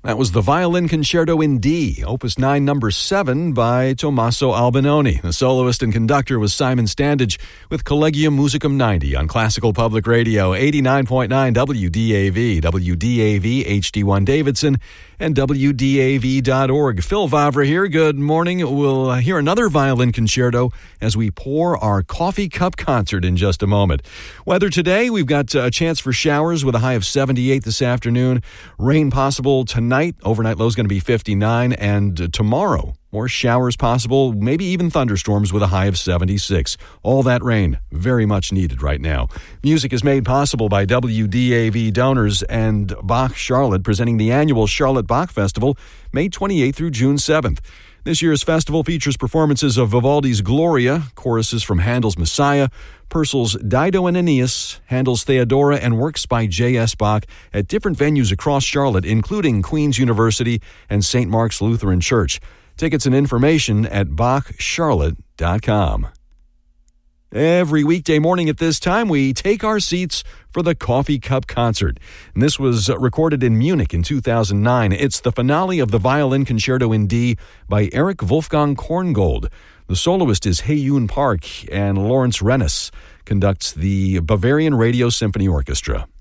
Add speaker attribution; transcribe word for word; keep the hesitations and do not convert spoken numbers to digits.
Speaker 1: That was the Violin Concerto in D, Opus nine, number seven, by Tommaso Albinoni. The soloist and conductor was Simon Standage with Collegium Musicum ninety on Classical Public Radio, eighty-nine point nine W D A V, W D A V H D one Davidson, and W D A V dot org. Phil Vavra here. Good morning. We'll hear another violin concerto as we pour our coffee cup concert in just a moment. Weather today, we've got a chance for showers with a high of seventy-eight this afternoon. Rain possible tonight. Overnight low is going to be fifty-nine. And tomorrow, more showers possible, maybe even thunderstorms with a high of seventy-six. All that rain, very much needed right now. Music is made possible by W D A V donors and Bach Charlotte, presenting the annual Charlotte Bach Festival, May twenty-eighth through June seventh. This year's festival features performances of Vivaldi's Gloria, choruses from Handel's Messiah, Purcell's Dido and Aeneas, Handel's Theodora, and works by J S. Bach at different venues across Charlotte, including Queen's University and Saint Mark's Lutheran Church. Tickets and information at bach charlotte dot com. Every weekday morning at this time, we take our seats for the Coffee Cup Concert. And this was recorded in Munich in two thousand nine. It's the finale of the Violin Concerto in D by Erich Wolfgang Korngold. The soloist is Hae-Yoon Park, and Lawrence Rennes conducts the Bavarian Radio Symphony Orchestra.